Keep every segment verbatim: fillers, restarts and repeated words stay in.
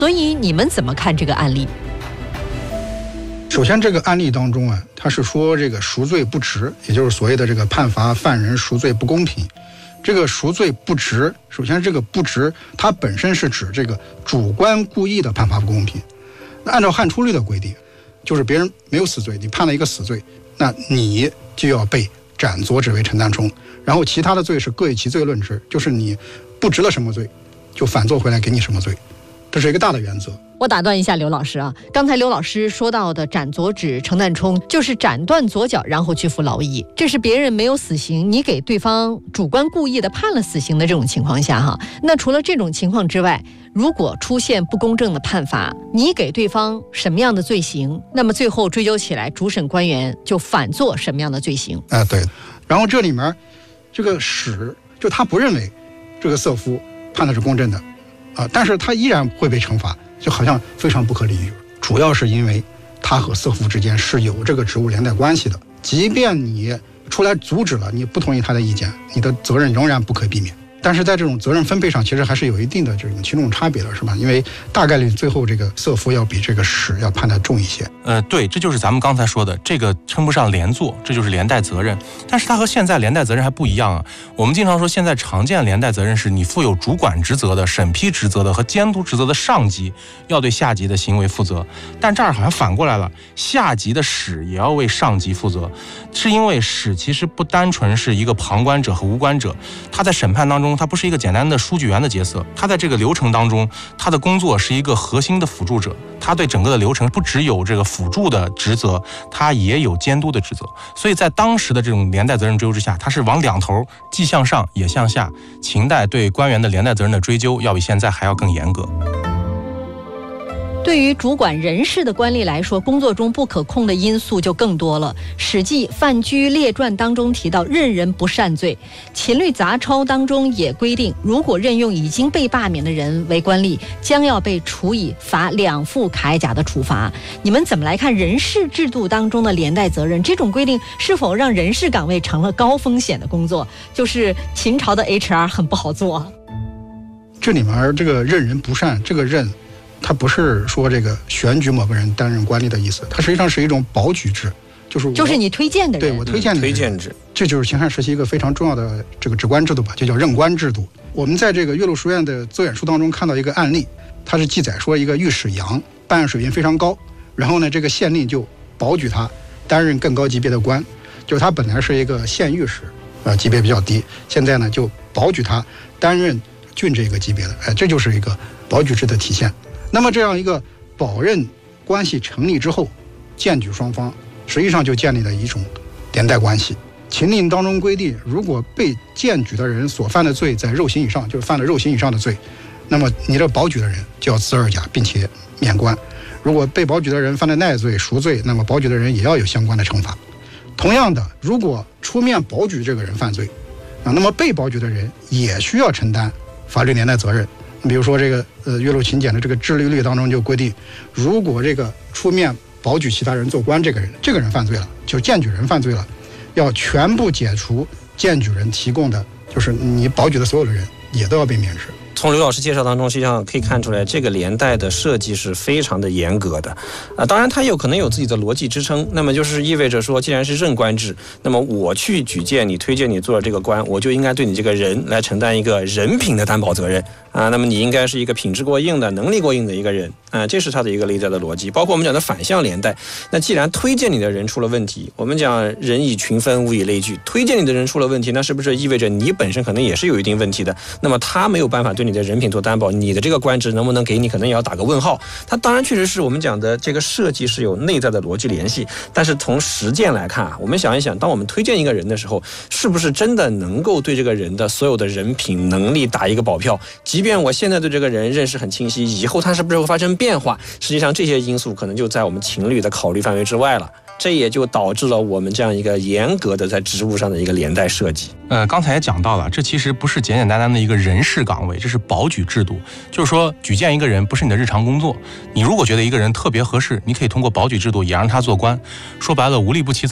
所以你们怎么看这个案例？ 首先，这个案例当中啊，他是说这个赎罪不值，也就是所谓的这个判罚犯人赎罪不公平。这个赎罪不值，首先这个不值，它本身是指这个主观故意的判罚不公平。那按照判处律的规定，就是别人没有死罪，你判了一个死罪，那你就要被斩左指为陈旦冲，然后其他的罪是各以其罪论之，就是你不值了什么罪，就反做回来给你什么罪，这是一个大的原则。 我打断一下刘老师啊，刚才刘老师说到的斩左指陈旦冲，就是斩断左脚然后去服劳役，这是别人没有死刑，你给对方主观故意的判了死刑的这种情况下哈。那除了这种情况之外，如果出现不公正的判罚，你给对方什么样的罪行，那么最后追究起来，主审官员就反做什么样的罪行啊？对。然后这里面这个使就他不认为这个色夫判的是公正的啊，但是他依然会被惩罚，就好像非常不可理喻。主要是因为他和色夫之间是有这个职务连带关系的，即便你出来阻止了，你不同意他的意见，你的责任仍然不可避免。但是在这种责任分配上，其实还是有一定的这种轻重差别的，是吧？因为大概率最后这个色夫要比这个使要判得重一些。 呃，对，这就是咱们刚才说的，这个称不上连坐，这就是连带责任。但是它和现在连带责任还不一样啊。我们经常说，现在常见连带责任是你负有主管职责的、审批职责的和监督职责的上级要对下级的行为负责，但这儿好像反过来了，下级的使也要为上级负责，是因为使其实不单纯是一个旁观者和无关者，他在审判当中，他不是一个简单的书记员的角色，他在这个流程当中，他的工作是一个核心的辅助者，他对整个的流程不只有这个辅助的职责，他也有监督的职责。所以在当时的这种连带责任追究之下，他是往两头，既向上也向下。秦代对官员的连带责任的追究要比现在还要更严格。 对于主管人事的官吏来说，工作中不可控的因素就更多了。《史记·范雎列传》当中提到任人不善罪，秦律杂抄当中也规定，如果任用已经被罢免的人为官吏，将要被处以罚两副铠甲的处罚。你们怎么来看人事制度当中的连带责任？这种规定是否让人事岗位成了高风险的工作？就是秦朝的 H R 很不好做。 这里面这个任人不善，这个任它不是说这个选举某个人担任官吏的意思，它实际上是一种保举制，就是就是你推荐的人， 对我推荐的人、 嗯、推荐制， 这就是秦汉时期一个非常重要的这个职官制度吧，就叫任官制度。我们在这个岳麓书院的奏演书当中看到一个案例，它是记载说一个御史杨办案水平非常高，然后呢这个县令就保举他担任更高级别的官，就是他本来是一个县御史，呃级别比较低，现在呢就保举他担任郡这个级别的，哎，这就是一个保举制的体现。那么这样一个保任关系成立之后，荐举双方实际上就建立了一种连带关系。秦令当中规定，如果被荐举的人所犯的罪在肉刑以上，就是犯了肉刑以上的罪，那么你这保举的人就要辞二甲，并且免官。如果被保举的人犯了奈罪、赎罪，那么保举的人也要有相关的惩罚。同样的，如果出面保举这个人犯罪啊，那么被保举的人也需要承担法律连带责任。比如说这个呃岳麓秦简的这个治律律当中就规定，如果这个出面保举其他人做官这个人，这个人犯罪了，就荐举人犯罪了，要全部解除荐举人提供的，就是你保举的所有的人也都要被免职。 从刘老师介绍当中，实际上可以看出来，这个连带的设计是非常的严格的啊。当然，它有可能有自己的逻辑支撑。那么就是意味着说，既然是任官制，那么我去举荐你、推荐你做了这个官，我就应该对你这个人来承担一个人品的担保责任啊。那么你应该是一个品质过硬的、能力过硬的一个人啊，这是它的一个内在的逻辑。包括我们讲的反向连带，那既然推荐你的人出了问题，我们讲人以群分，物以类聚，推荐你的人出了问题，那是不是意味着你本身可能也是有一定问题的？那么他没有办法对你的人品做担保，你的这个官职能不能给你，可能也要打个问号。它当然确实是我们讲的这个设计是有内在的逻辑联系，但是从实践来看啊，我们想一想，当我们推荐一个人的时候，是不是真的能够对这个人的所有的人品能力打一个保票？即便我现在对这个人认识很清晰，以后他是不是会发生变化？实际上这些因素可能就在我们秦律的考虑范围之外了。这也就导致了我们这样一个严格的在职务上的一个连带设计。 呃，刚才也讲到了，这其实不是简简单单的一个人事岗位，这是保举制度。就是说，举荐一个人不是你的日常工作，你如果觉得一个人特别合适，你可以通过保举制度也让他做官。说白了，无利不起早。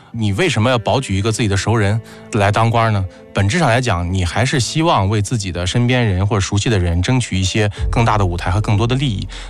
你为什么要保举一个自己的熟人来当官呢？本质上来讲，你还是希望为自己的身边人或者熟悉的人争取一些更大的舞台和更多的利益。